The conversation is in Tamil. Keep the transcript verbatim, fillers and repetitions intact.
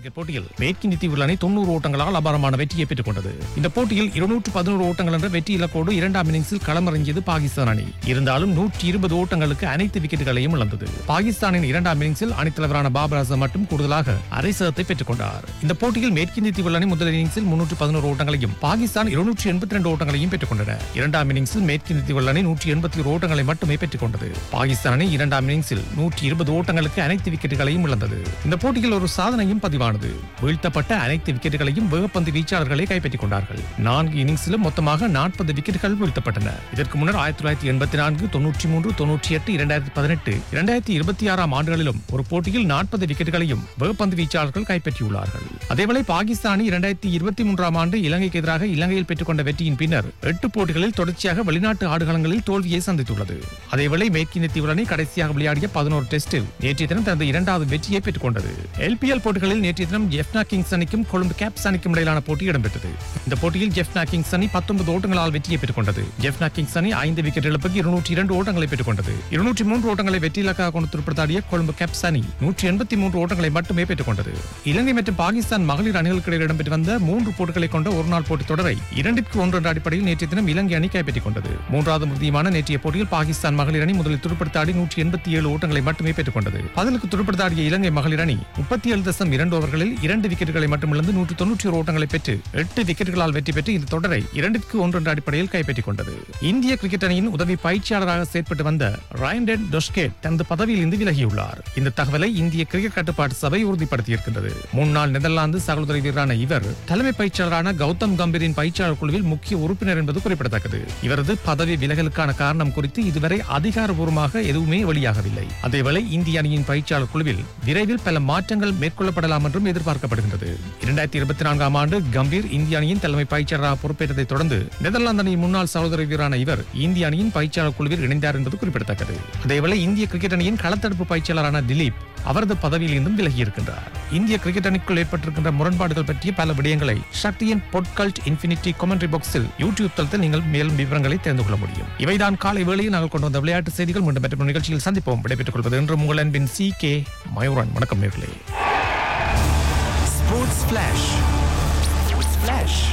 கிரிக்கெட் போட்டியில் மேற்கிந்திய தீவுகள் அணி தொண்ணூறு ஓட்டங்களால் அபாரமான வெற்றியை பெற்றுக் கொண்டது. இந்த போட்டியில் இருநூற்று பதினோரு ஓட்டங்கள் என்ற வெற்றி இலக்கோடு இரண்டாம் இன்னிங்ஸில் களமிறங்கியது பாகிஸ்தான் அணி. இருந்தாலும் நூற்றி இருபது ஓட்டங்களுக்கு அனைத்து விக்கெட்டுகளையும் இழந்தது. பாகிஸ்தானின் இரண்டாம் இன்னிங்ஸில் அணித்தலைவரான பாபர் அசம் மட்டும் கூடுதலாக அரை சதத்தை பெற்றுக் கொண்டார். இந்த போட்டியில் மேற்கிந்திய தீவுகள் அணி முதல் இன்னிங்ஸில் முன்னூற்று பதினோரு ஓட்டங்களையும் பாகிஸ்தான் இருநூற்று எண்பத்தி இரண்டு ஓட்டங்களையும் பெற்றுக் கொண்டன. இரண்டாம் இன்னிங்ஸில் மேற்கிந்திய தீவுகள் அணி நூற்றி எண்பத்தி ஒரு ஓட்டங்களை மட்டுமே பெற்றுக் கொண்டது. பாகிஸ்தான் அணி இரண்டாம் இன்னிங்ஸில் நூற்றி இருபது ஓட்டங்களுக்கு அனைத்து விக்கெட்டுகளையும் இழந்தது. இந்த போட்டியில் ஒரு சாதனையும் பதிவானது. வீழ்த்தப்பட்ட அனைத்து விக்கெட்டுகளையும் வேகப்பந்து வீச்சாளர்களை கைப்பற்றிக் கொண்டார்கள். நான்கு இன்னிங்ஸிலும் மொத்தமாக நாற்பது விக்கெட்டுகள் வீழ்த்தப்பட்டன. இதற்கு முன்னர் ஆயிரத்தி தொள்ளாயிரத்தி எண்பத்தி நான்கு தொன்னூற்றி மூன்று தொன்னூற்றி எட்டு இரண்டாயிரத்தி பதினெட்டு இரண்டாயிரத்தி இருபத்தி ஆறாம் ஆண்டுகளிலும் ஒரு போட்டியில் நாற்பது விக்கெட்டுகளையும் வேகப்பந்து வீச்சாளர்கள் கைப்பற்றியுள்ளார்கள். அதேவேளை பாகிஸ்தான் அணி இரண்டாயிரத்தி இருபத்தி மூன்றாம் ஆண்டு இலங்கைக்கு எதிராக இலங்கையில் பெற்றுக் கொண்ட வெற்றியின் பின்னர் எட்டு போட்டிகளில் தொடர்ச்சியாக வெளிநாட்டு ஆடுகளங்களில் தோல்வியை சந்தித்துள்ளது. அதேவேளை மேற்கிந்திய தீவுகள் அணி கடைசியாக விளையாடிய பதினோரு டெஸ்டில் நேற்றைய தினம் தனது இரண்டாவது வெற்றியை பெற்றுக் கொண்டது. எல்பிஎல் போட்டிகளில் நேற்றைய தினம் ஜெஃப்னா கிங்ஸ் அணிக்கும் கொழும்பு கேப்ஸ் அணிக்கும் இடையிலான போட்டி இடம்பெற்றது. இந்த போட்டியில் ஜெஃப்னா கிங்ஸ் அணி பத்தொன்பது ஓட்டங்களால் வெற்றியை பெற்றுக் கொண்டது. ஜெஃப்னா கிங்ஸ் அணி ஐந்து விக்கெட் இழப்புக்கு இருநூற்றி இரண்டு ஓட்டங்களை பெற்றுக் கொண்டது. இருநூற்றி மூன்று ஓட்டங்களை வெற்றி இலக்காக கொண்டு துடுப்படுத்தாடிய கொழும்பு கேப்ஸ் அணி நூற்றி எண்பத்தி மூன்று ஓட்டங்களை மட்டுமே பெற்றுக் கொண்டது. இலங்கை மற்றும் பாகிஸ்தான் மகளிர் அணிகளுக்கு இடையில் இடம்பெற்று வந்த மூன்று போட்டிகளை கொண்ட ஒருநாள் போட்டித் தொடரை இரண்டிற்கு ஒன்று என்ற அடிப்படையில் நேற்றைய தினம் இலங்கை அணி கைப்பற்றிக் கொண்டது. மூன்றாவது முக்கியமான நேற்றைய போட்டியில் பாகிஸ்தான் மகளிர் அணி முதலில் துடுப்படுத்தாடி நூற்றி எண்பத்தி ஏழு ஓட்டங்களை மட்டுமே பெற்றுக் கொண்டது. பதிலுக்கு துடுப்படுத்தாடிய இலங்கை மகளிர் அணி முப்பத்தி ஏழு தசம் இரண்டு ஓவர்களில் இரண்டு விக்கெட்டுகளை மட்டும் இழந்து நூற்று தொன்னூற்றி ஒரு ஓட்டங்களை பெற்று எட்டு விக்கெட்டுகளால் வெற்றி பெற்று இந்த தொடரை இரண்டிற்கு ஒன்று என்ற அடிப்படையில் கைப்பற்றிக் கொண்டது. இந்திய கிரிக்கெட் அணியின் உதவி பயிற்சியாளராக செயற்பட்டு வந்த ராயன் டொஸ்கேட் தனது பதவியில் இருந்து விலகியுள்ளார். இந்த தகவலை இந்திய கிரிக்கெட் கட்டுப்பாட்டு சபை உறுதிப்படுத்தியிருக்கின்றது. முன்னாள் நெதர்லாந்து சகோதரி வீரரான இவர் தலைமை பயிற்சியாளரான கௌதம் கம்பீரின் பயிற்சியாளர் குழுவில் முக்கிய உறுப்பினர் என்பது குறிப்பிடத்தக்கது. இவரது பதவி விலகலுக்கான காரணம் குறித்து இதுவரை அதிகாரபூர்வமாக எதுவுமே வெளியாகவில்லை. அதேவேளை இந்திய அணியின் பயிற்சியாளர் குழுவில் விரைவில் பல மாற்றங்கள் மேற்கொள்ளப்படலாம் என்றும் எதிர்பார்க்கப்படுகின்றது. இரண்டாயிரத்தி இருபத்தி நான்காம் ஆண்டு கம்பீர் இந்திய அணியின் தலைமை பயிற்சியாளராக பொறுப்பேற்றதை தொடர்ந்து நெதர்லாந்து அணியின் முன்னாள் சகோதரி வீரரான இவர் இந்திய அணியின் பயிற்சியாளர் குழுவில் இணைந்தார் என்பது குறிப்பிடத்தக்கது. அதேவேளை இந்திய கிரிக்கெட் அணியின் களத்தடுப்பு பயிற்சியாளரான திலீப் அவரது பதவியில் இருந்தும் விலகியிருக்கின்றார். இந்திய கிரிக்கெட் அணிக்குள் ஏற்பட்டிருக்கின்ற முரண்பாடுகள் பற்றிய பல விடயங்களை சக்தியின் பாட்காஸ்ட் இன்ஃபினிட்டி கமெண்ட்ரி பாக்ஸில் யூடியூப் தளத்தில் நீங்கள் மேலும் விவரங்களை தெரிந்து கொள்ள முடியும். இவைதான் காலை வேளையில் நாங்கள் கொண்டு வந்த விளையாட்டு செய்திகள். மீண்டும் மற்றொரு நிகழ்ச்சியில் சந்திப்போம். விடைபெற்றுக் கொள்வது என்று உங்கள் அன்பின் சி கே மயூரன். வணக்கம் நேயர்களே. Sports Flash. Sports Flash.